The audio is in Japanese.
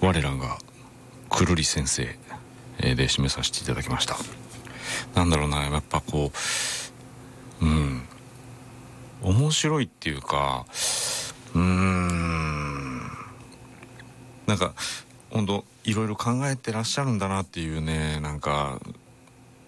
我らがくるり先生で締めさせていただきました。なんだろうな、やっぱこう面白いっていうか、なんか本当いろいろ考えてらっしゃるんだなっていうね、なんか